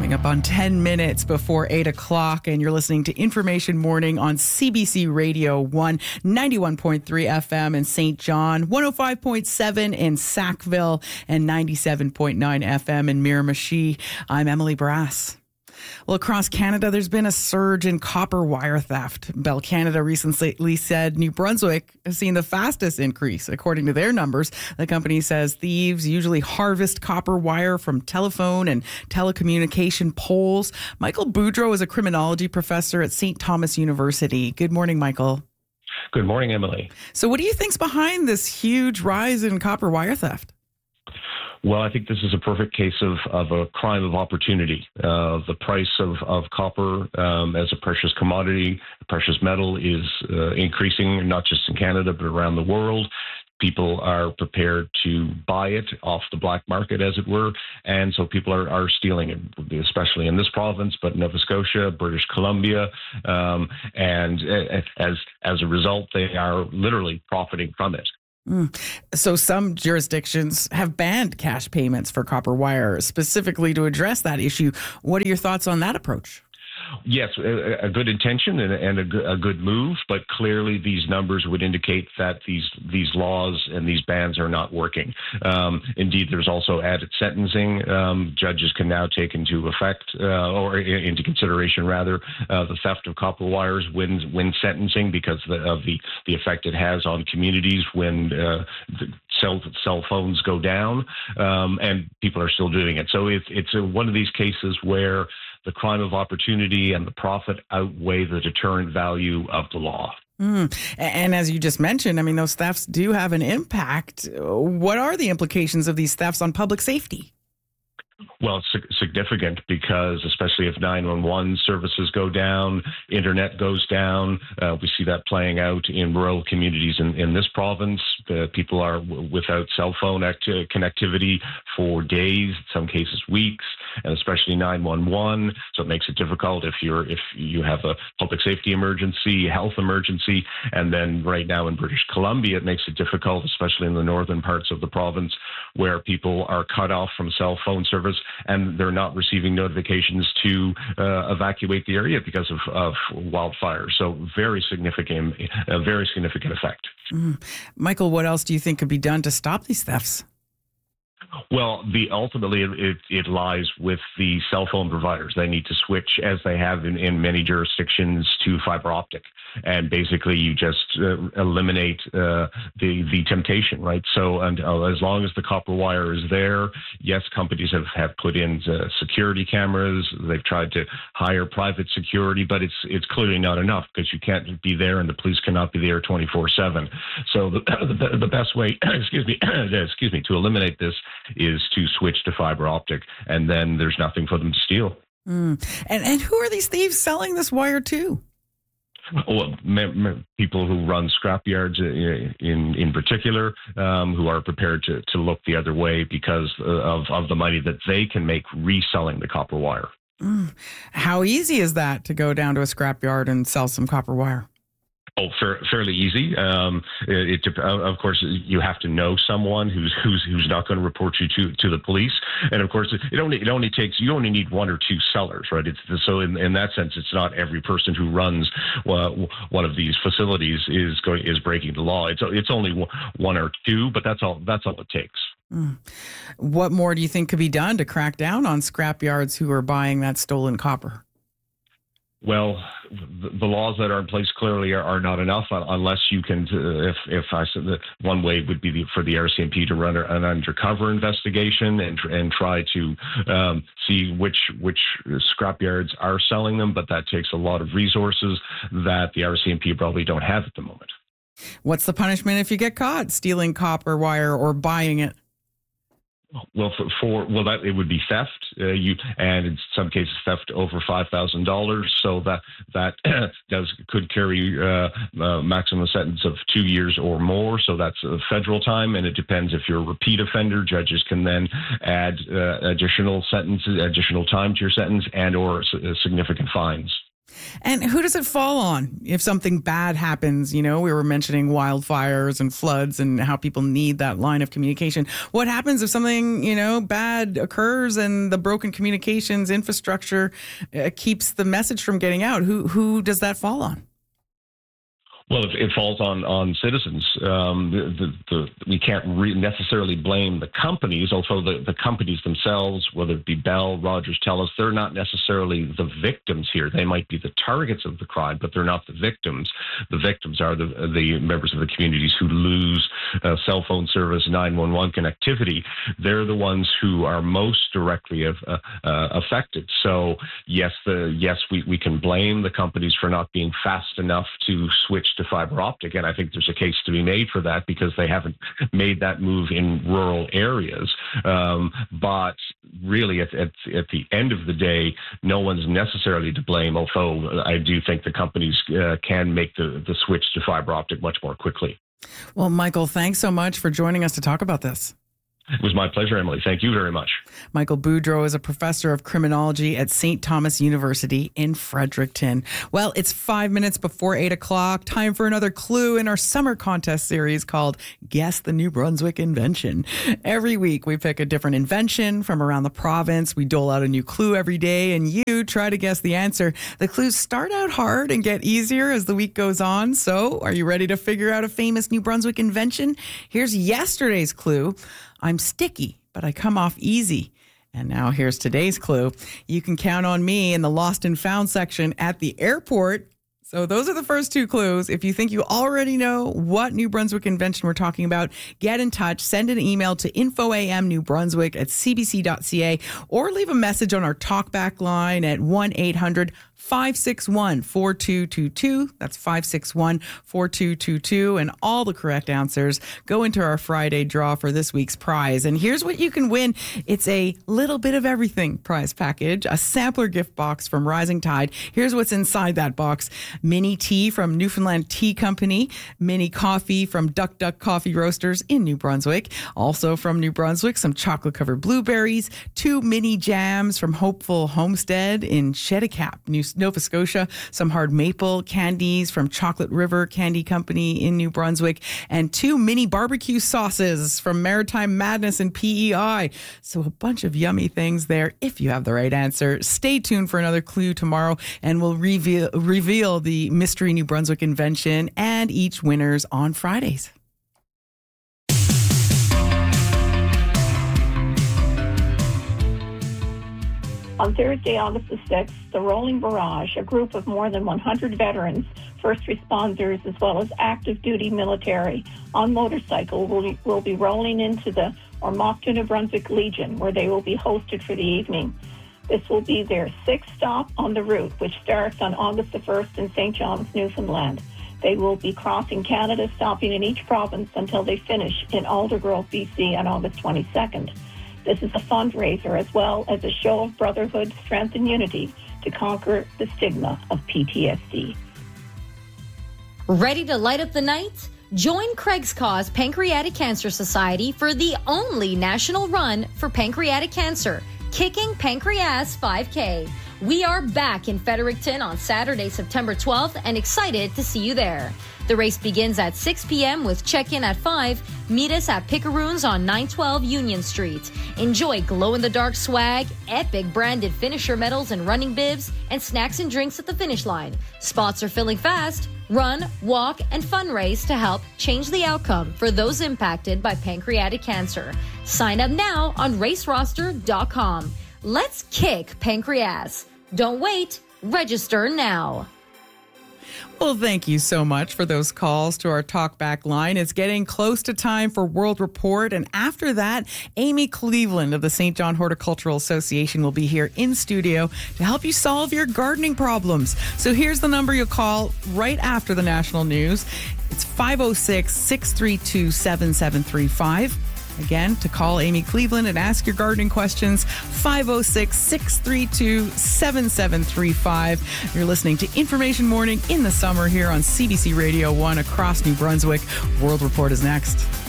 Coming up on 10 minutes before 8 o'clock, and you're listening to Information Morning on CBC Radio 1, 91.3 FM in St. John, 105.7 in Sackville, and 97.9 FM in Miramichi. I'm Emily Brass. Well, across Canada, there's been a surge in copper wire theft. Bell Canada recently said New Brunswick has seen the fastest increase. According to their numbers, the company says thieves usually harvest copper wire from telephone and telecommunication poles. Michael Boudreau is a criminology professor at St. Thomas University. Good morning, Michael. Good morning, Emily. So what do you think's behind this huge rise in copper wire theft? Well, I think this is a perfect case of a crime of opportunity. The price of copper as a precious commodity, precious metal, is increasing, not just in Canada, but around the world. People are prepared to buy it off the black market, as it were, and so people are stealing it, especially in this province, but Nova Scotia, British Columbia, and as a result, they are literally profiting from it. So some jurisdictions have banned cash payments for copper wire, specifically to address that issue. What are your thoughts on that approach? Yes, a good intention and a good move, but clearly these numbers would indicate that these laws and these bans are not working. Indeed, there's also added sentencing. Judges can now take into effect or into consideration, rather, the theft of copper wires when sentencing because of the effect it has on communities when cell phones go down, and people are still doing it. So it's one of these cases where the crime of opportunity and the profit outweigh the deterrent value of the law. And as you just mentioned, I mean, those thefts do have an impact. What are the implications of these thefts on public safety? Well, significant, because especially if 911 services go down, internet goes down. We see that playing out in rural communities in this province. People are without cell phone connectivity for days, in some cases weeks, and especially 911. So it makes it difficult if you have a public safety emergency, health emergency, and then right now in British Columbia, it makes it difficult, especially in the northern parts of the province, where people are cut off from cell phone service and they're not receiving notifications to evacuate the area because of wildfires. So very significant effect. Michael, what else do you think could be done to stop these thefts? Well, ultimately, it lies with the cell phone providers. They need to switch, as they have in many jurisdictions, to fiber optic. And basically, you just eliminate the temptation, right? So as long as the copper wire is there, yes, companies have put in security cameras. They've tried to hire private security, but it's clearly not enough because you can't be there and the police cannot be there 24/7. So the best way, to eliminate this is to switch to fiber optic, and then there's nothing for them to steal. And who are these thieves selling this wire to? Well, people who run scrapyards in particular, who are prepared to look the other way because of the money that they can make reselling the copper wire. How easy is that to go down to a scrapyard and sell some copper wire? Oh, fairly easy. Of course, you have to know someone who's not going to report you to the police, and of course, you only need one or two sellers, right? So in that sense, it's not every person who runs one of these facilities is breaking the law. It's only one or two, but that's all it takes. What more do you think could be done to crack down on scrapyards who are buying that stolen copper? Well, the laws that are in place clearly are not enough unless you can. If I said that one way would be for the RCMP to run an undercover investigation and try to see which scrapyards are selling them, but that takes a lot of resources that the RCMP probably don't have at the moment. What's the punishment if you get caught stealing copper wire or buying it? Well, it would be theft. And in some cases theft over $5,000. So that could carry a maximum sentence of 2 years or more. So that's a federal time, and it depends if you're a repeat offender. Judges can then add additional time to your sentence and or significant fines. And who does it fall on if something bad happens? We were mentioning wildfires and floods and how people need that line of communication. What happens if something, bad occurs and the broken communications infrastructure keeps the message from getting out? Who does that fall on? Well, it falls on citizens. We can't necessarily blame the companies, although the companies themselves, whether it be Bell, Rogers, TELUS, they're not necessarily the victims here. They might be the targets of the crime, but they're not the victims. The victims are the members of the communities who lose cell phone service, 911 connectivity. They're the ones who are most directly affected. So yes, we can blame the companies for not being fast enough to switch to fiber optic, and I think there's a case to be made for that because they haven't made that move in rural areas. But really, at the end of the day, no one's necessarily to blame, although I do think the companies can make the switch to fiber optic much more quickly. Well, Michael, thanks so much for joining us to talk about this. It was my pleasure, Emily. Thank you very much. Michael Boudreau is a professor of criminology at St. Thomas University in Fredericton. Well, it's 5 minutes before 8 o'clock. Time for another clue in our summer contest series called Guess the New Brunswick Invention. Every week, we pick a different invention from around the province. We dole out a new clue every day, and you try to guess the answer. The clues start out hard and get easier as the week goes on. So, are you ready to figure out a famous New Brunswick invention? Here's yesterday's clue. I'm sticky, but I come off easy. And now here's today's clue. You can count on me in the lost and found section at the airport. So those are the first two clues. If you think you already know what New Brunswick invention we're talking about, get in touch. Send an email to infoamnewbrunswick@cbc.ca or leave a message on our talkback line at 1-800-561-4222. That's 561-4222. And all the correct answers go into our Friday draw for this week's prize. And here's what you can win. It's a little bit of everything prize package, a sampler gift box from Rising Tide. Here's what's inside that box. Mini tea from Newfoundland Tea Company, mini coffee from Duck Duck Coffee Roasters in New Brunswick. Also from New Brunswick, some chocolate-covered blueberries, 2 mini jams from Hopeful Homestead in Shetticap, Nova Scotia, some hard maple candies from Chocolate River Candy Company in New Brunswick, and 2 mini barbecue sauces from Maritime Madness in PEI. So a bunch of yummy things there if you have the right answer. Stay tuned for another clue tomorrow, and we'll reveal the mystery New Brunswick invention and each winners on Fridays. On Thursday, August the 6th, the Rolling Barrage, a group of more than 100 veterans, first responders, as well as active duty military on motorcycle will be rolling into the Ormocton, New Brunswick Legion, where they will be hosted for the evening. This will be their 6th stop on the route, which starts on August the 1st in St. John's, Newfoundland. They will be crossing Canada, stopping in each province until they finish in Aldergrove, BC on August 22nd. This is a fundraiser as well as a show of brotherhood, strength, and unity to conquer the stigma of PTSD. Ready to light up the night? Join Craig's Cause Pancreatic Cancer Society for the only national run for pancreatic cancer, Kicking Pancreas 5K. We are back in Fredericton on Saturday, September 12th, and excited to see you there. The race begins at 6 p.m. with check-in at 5. Meet us at Picaroons on 912 Union Street. Enjoy glow-in-the-dark swag, epic branded finisher medals and running bibs, and snacks and drinks at the finish line. Spots are filling fast. Run, walk, and fundraise to help change the outcome for those impacted by pancreatic cancer. Sign up now on raceroster.com. Let's kick pancreas. Don't wait. Register now. Well, thank you so much for those calls to our talkback line. It's getting close to time for World Report. And after that, Amy Cleveland of the St. John Horticultural Association will be here in studio to help you solve your gardening problems. So here's the number you'll call right after the national news. It's 506-632-7735. Again, to call Amy Cleveland and ask your gardening questions, 506-632-7735. You're listening to Information Morning in the summer here on CBC Radio 1 across New Brunswick. World Report is next.